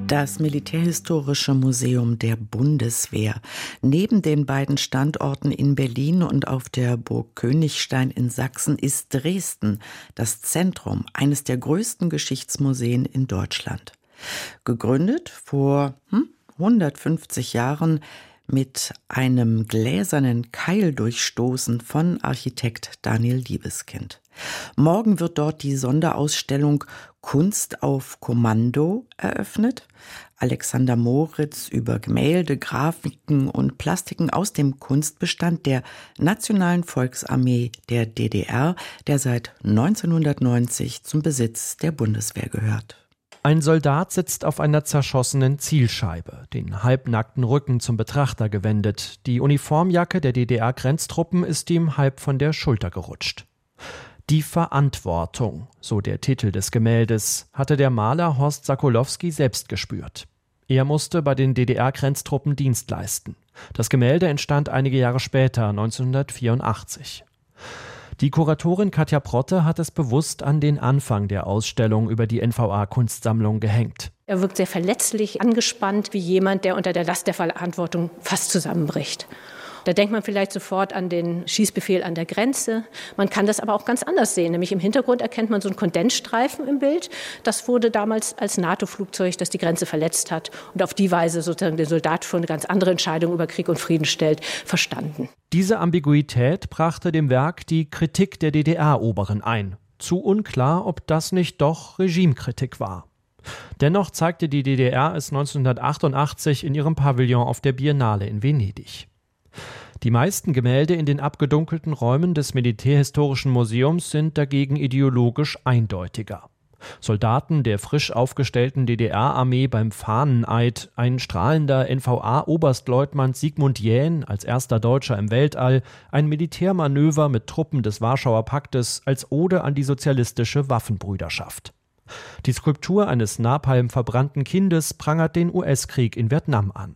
Das Militärhistorische Museum der Bundeswehr. Neben den beiden Standorten in Berlin und auf der Burg Königstein in Sachsen ist Dresden das Zentrum eines der größten Geschichtsmuseen in Deutschland. Gegründet vor 150 Jahren mit einem gläsernen Keildurchstoßen von Architekt Daniel Libeskind. Morgen wird dort die Sonderausstellung Kunst auf Kommando eröffnet. Alexander Moritz über Gemälde, Grafiken und Plastiken aus dem Kunstbestand der Nationalen Volksarmee der DDR, der seit 1990 zum Besitz der Bundeswehr gehört. Ein Soldat sitzt auf einer zerschossenen Zielscheibe, den halbnackten Rücken zum Betrachter gewendet. Die Uniformjacke der DDR-Grenztruppen ist ihm halb von der Schulter gerutscht. Die Verantwortung, so der Titel des Gemäldes, hatte der Maler Horst Sokolowski selbst gespürt. Er musste bei den DDR-Grenztruppen Dienst leisten. Das Gemälde entstand einige Jahre später, 1984. Die Kuratorin Katja Protte hat es bewusst an den Anfang der Ausstellung über die NVA-Kunstsammlung gehängt. Er wirkt sehr verletzlich, angespannt, wie jemand, der unter der Last der Verantwortung fast zusammenbricht. Da denkt man vielleicht sofort an den Schießbefehl an der Grenze. Man kann das aber auch ganz anders sehen. Nämlich im Hintergrund erkennt man so einen Kondensstreifen im Bild. Das wurde damals als NATO-Flugzeug, das die Grenze verletzt hat und auf die Weise sozusagen den Soldat vor eine ganz andere Entscheidung über Krieg und Frieden stellt, verstanden. Diese Ambiguität brachte dem Werk die Kritik der DDR-Oberen ein. Zu unklar, ob das nicht doch Regimekritik war. Dennoch zeigte die DDR es 1988 in ihrem Pavillon auf der Biennale in Venedig. Die meisten Gemälde in den abgedunkelten Räumen des Militärhistorischen Museums sind dagegen ideologisch eindeutiger. Soldaten der frisch aufgestellten DDR-Armee beim Fahneneid, ein strahlender NVA-Oberstleutnant Sigmund Jähn als erster Deutscher im Weltall, ein Militärmanöver mit Truppen des Warschauer Paktes als Ode an die sozialistische Waffenbrüderschaft. Die Skulptur eines napalmverbrannten Kindes prangert den US-Krieg in Vietnam an.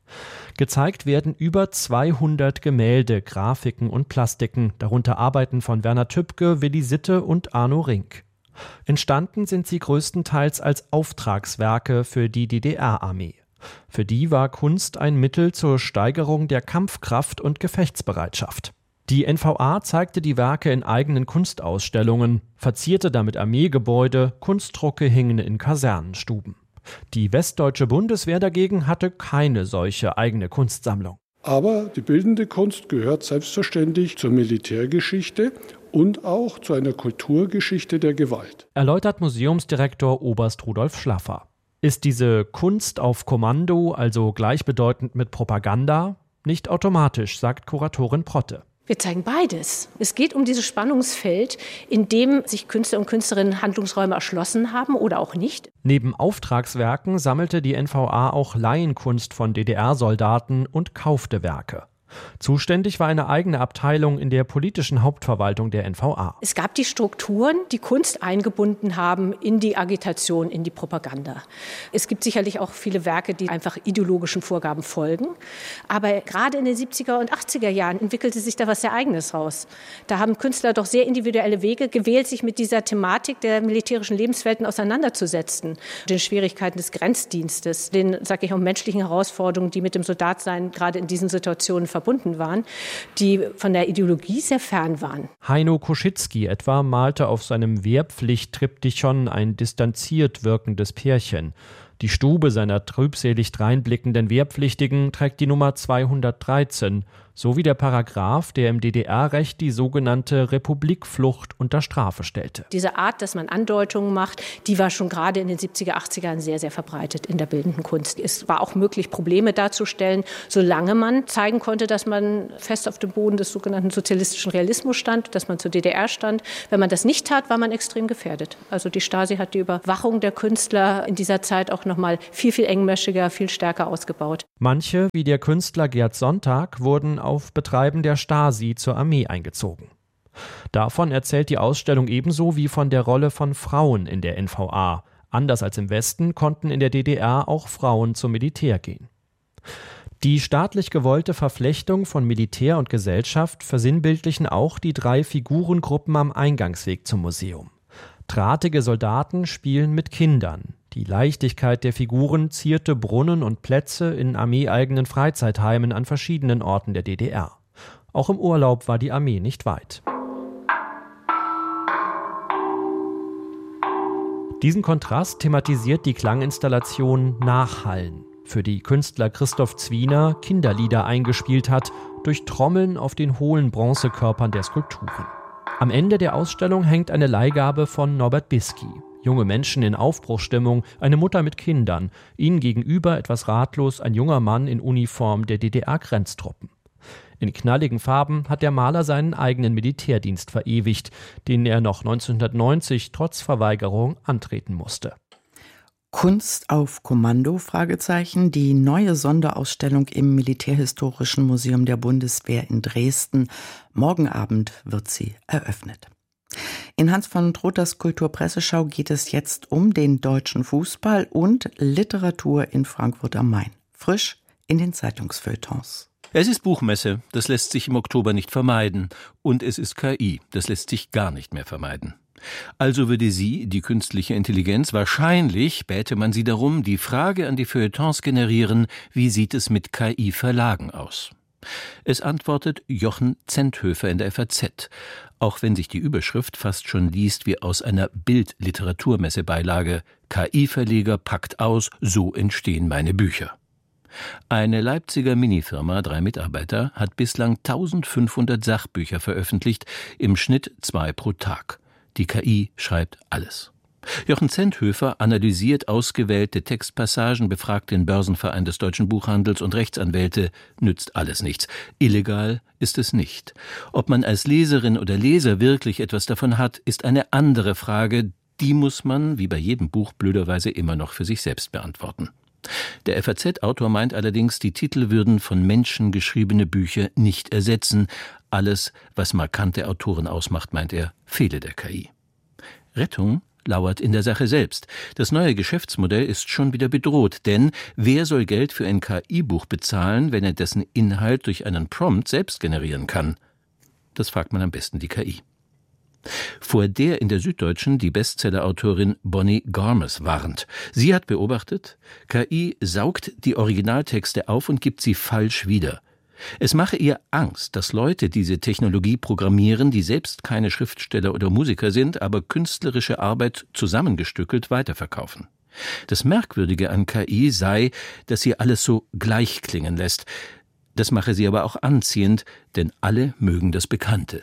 Gezeigt werden über 200 Gemälde, Grafiken und Plastiken, darunter Arbeiten von Werner Tübke, Willi Sitte und Arno Rink. Entstanden sind sie größtenteils als Auftragswerke für die DDR-Armee. Für die war Kunst ein Mittel zur Steigerung der Kampfkraft und Gefechtsbereitschaft. Die NVA zeigte die Werke in eigenen Kunstausstellungen, verzierte damit Armeegebäude, Kunstdrucke hingen in Kasernenstuben. Die westdeutsche Bundeswehr dagegen hatte keine solche eigene Kunstsammlung. Aber die bildende Kunst gehört selbstverständlich zur Militärgeschichte und auch zu einer Kulturgeschichte der Gewalt. Erläutert Museumsdirektor Oberst Rudolf Schlaffer. Ist diese Kunst auf Kommando also gleichbedeutend mit Propaganda? Nicht automatisch, sagt Kuratorin Protte. Wir zeigen beides. Es geht um dieses Spannungsfeld, in dem sich Künstler und Künstlerinnen Handlungsräume erschlossen haben oder auch nicht. Neben Auftragswerken sammelte die NVA auch Laienkunst von DDR-Soldaten und kaufte Werke. Zuständig war eine eigene Abteilung in der politischen Hauptverwaltung der NVA. Es gab die Strukturen, die Kunst eingebunden haben in die Agitation, in die Propaganda. Es gibt sicherlich auch viele Werke, die einfach ideologischen Vorgaben folgen. Aber gerade in den 70er und 80er Jahren entwickelte sich da was sehr Eigenes raus. Da haben Künstler doch sehr individuelle Wege gewählt, sich mit dieser Thematik der militärischen Lebenswelten auseinanderzusetzen. Den Schwierigkeiten des Grenzdienstes, den, sage ich auch, menschlichen Herausforderungen, die mit dem Soldatsein gerade in diesen Situationen verbunden waren, die von der Ideologie sehr fern waren. Heino Koschitzki etwa malte auf seinem Wehrpflicht-Triptychon ein distanziert wirkendes Pärchen. Die Stube seiner trübselig dreinblickenden Wehrpflichtigen trägt die Nummer 213, sowie der Paragraph, der im DDR-Recht die sogenannte Republikflucht unter Strafe stellte. Diese Art, dass man Andeutungen macht, die war schon gerade in den 70er, 80ern sehr, sehr verbreitet in der bildenden Kunst. Es war auch möglich, Probleme darzustellen, solange man zeigen konnte, dass man fest auf dem Boden des sogenannten sozialistischen Realismus stand, dass man zur DDR stand. Wenn man das nicht tat, war man extrem gefährdet. Also die Stasi hat die Überwachung der Künstler in dieser Zeit auch noch mal viel, viel engmaschiger, viel stärker ausgebaut. Manche, wie der Künstler Gerd Sonntag, wurden auf Betreiben der Stasi zur Armee eingezogen. Davon erzählt die Ausstellung ebenso wie von der Rolle von Frauen in der NVA. Anders als im Westen konnten in der DDR auch Frauen zum Militär gehen. Die staatlich gewollte Verflechtung von Militär und Gesellschaft versinnbildlichen auch die 3 Figurengruppen am Eingangsweg zum Museum. Drahtige Soldaten spielen mit Kindern. Die Leichtigkeit der Figuren zierte Brunnen und Plätze in armeeeigenen Freizeitheimen an verschiedenen Orten der DDR. Auch im Urlaub war die Armee nicht weit. Diesen Kontrast thematisiert die Klanginstallation Nachhallen, für die Künstler Christoph Zwiener Kinderlieder eingespielt hat, durch Trommeln auf den hohlen Bronzekörpern der Skulpturen. Am Ende der Ausstellung hängt eine Leihgabe von Norbert Bisky. Junge Menschen in Aufbruchsstimmung, eine Mutter mit Kindern, ihnen gegenüber etwas ratlos ein junger Mann in Uniform der DDR-Grenztruppen. In knalligen Farben hat der Maler seinen eigenen Militärdienst verewigt, den er noch 1990 trotz Verweigerung antreten musste. Kunst auf Kommando? Die neue Sonderausstellung im Militärhistorischen Museum der Bundeswehr in Dresden. Morgen Abend wird sie eröffnet. In Hans von Trothers Kulturpresseschau geht es jetzt um den deutschen Fußball und Literatur in Frankfurt am Main. Frisch in den Zeitungsfeuilletons. Es ist Buchmesse, das lässt sich im Oktober nicht vermeiden. Und es ist KI, das lässt sich gar nicht mehr vermeiden. Also würde sie, die künstliche Intelligenz, wahrscheinlich, bäte man sie darum, die Frage an die Feuilletons generieren, wie sieht es mit KI-Verlagen aus? Es antwortet Jochen Zenthöfer in der FAZ, auch wenn sich die Überschrift fast schon liest wie aus einer Bild-Literaturmesse-Beilage: KI-Verleger packt aus, so entstehen meine Bücher. Eine Leipziger Minifirma, 3 Mitarbeiter, hat bislang 1500 Sachbücher veröffentlicht, im Schnitt 2 pro Tag. Die KI schreibt alles. Jochen Zenthöfer analysiert ausgewählte Textpassagen, befragt den Börsenverein des deutschen Buchhandels und Rechtsanwälte, nützt alles nichts. Illegal ist es nicht. Ob man als Leserin oder Leser wirklich etwas davon hat, ist eine andere Frage. Die muss man, wie bei jedem Buch, blöderweise immer noch für sich selbst beantworten. Der FAZ-Autor meint allerdings, die Titel würden von Menschen geschriebene Bücher nicht ersetzen. Alles, was markante Autoren ausmacht, meint er, fehle der KI. Rettung lauert in der Sache selbst. Das neue Geschäftsmodell ist schon wieder bedroht, denn wer soll Geld für ein KI-Buch bezahlen, wenn er dessen Inhalt durch einen Prompt selbst generieren kann? Das fragt man am besten die KI. Vor der in der Süddeutschen die Bestsellerautorin Bonnie Garmus warnt. Sie hat beobachtet, KI saugt die Originaltexte auf und gibt sie falsch wieder. Es mache ihr Angst, dass Leute diese Technologie programmieren, die selbst keine Schriftsteller oder Musiker sind, aber künstlerische Arbeit zusammengestückelt weiterverkaufen. Das Merkwürdige an KI sei, dass sie alles so gleich klingen lässt. Das mache sie aber auch anziehend, denn alle mögen das Bekannte.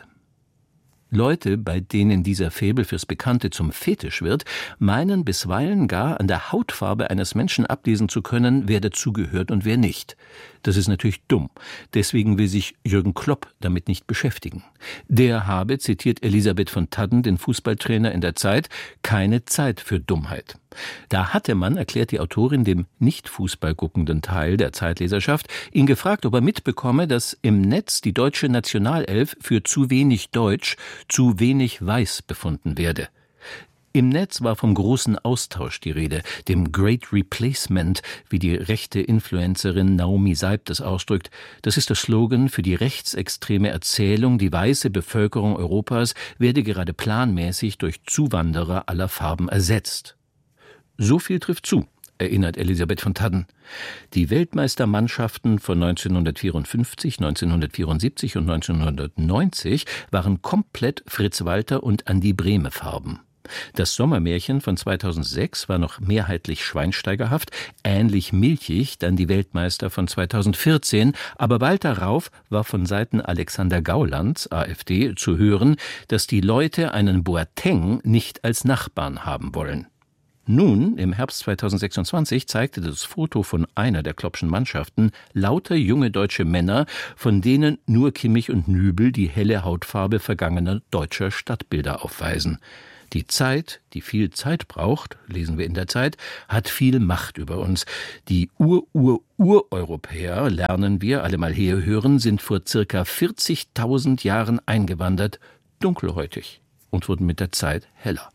Leute, bei denen dieser Faible fürs Bekannte zum Fetisch wird, meinen bisweilen gar an der Hautfarbe eines Menschen ablesen zu können, wer dazugehört und wer nicht. Das ist natürlich dumm. Deswegen will sich Jürgen Klopp damit nicht beschäftigen. Der habe, zitiert Elisabeth von Tadden, den Fußballtrainer in der Zeit, keine Zeit für Dummheit. Da hatte man, erklärt die Autorin dem nicht Fußball guckenden Teil der Zeitleserschaft, ihn gefragt, ob er mitbekomme, dass im Netz die deutsche Nationalelf für zu wenig Deutsch, zu wenig Weiß befunden werde. Im Netz war vom großen Austausch die Rede, dem Great Replacement, wie die rechte Influencerin Naomi Seib das ausdrückt. Das ist der Slogan für die rechtsextreme Erzählung, die weiße Bevölkerung Europas werde gerade planmäßig durch Zuwanderer aller Farben ersetzt. So viel trifft zu, erinnert Elisabeth von Tadden. Die Weltmeistermannschaften von 1954, 1974 und 1990 waren komplett Fritz-Walter und Andi Brehme Farben. Das Sommermärchen von 2006 war noch mehrheitlich schweinsteigerhaft, ähnlich milchig dann die Weltmeister von 2014, aber bald darauf war von Seiten Alexander Gaulands, AfD, zu hören, dass die Leute einen Boateng nicht als Nachbarn haben wollen. Nun, im Herbst 2026, zeigte das Foto von einer der Kloppschen Mannschaften lauter junge deutsche Männer, von denen nur Kimmich und Nübel die helle Hautfarbe vergangener deutscher Stadtbilder aufweisen. Die Zeit, die viel Zeit braucht, lesen wir in der Zeit, hat viel Macht über uns. Die Ur-Ur-Ur-Europäer, lernen wir, alle mal herhören, sind vor circa 40.000 Jahren eingewandert, dunkelhäutig und wurden mit der Zeit heller.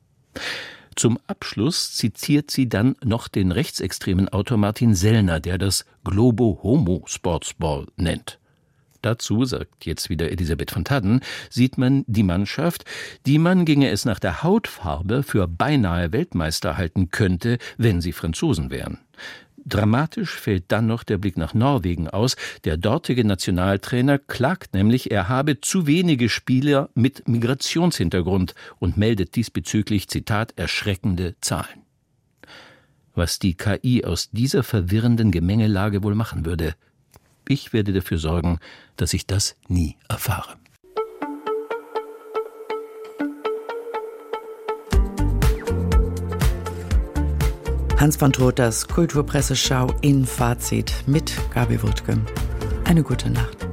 Zum Abschluss zitiert sie dann noch den rechtsextremen Autor Martin Sellner, der das Globo Homo Sportsball nennt. Dazu, sagt jetzt wieder Elisabeth von Thadden, sieht man die Mannschaft, die man, ginge es nach der Hautfarbe, für beinahe Weltmeister halten könnte, wenn sie Franzosen wären. Dramatisch fällt dann noch der Blick nach Norwegen aus. Der dortige Nationaltrainer klagt nämlich, er habe zu wenige Spieler mit Migrationshintergrund und meldet diesbezüglich, Zitat, erschreckende Zahlen. Was die KI aus dieser verwirrenden Gemengelage wohl machen würde, ich werde dafür sorgen, dass ich das nie erfahre. Hans von Troters Kulturpresseschau in Fazit mit Gabi Wuttke. Eine gute Nacht.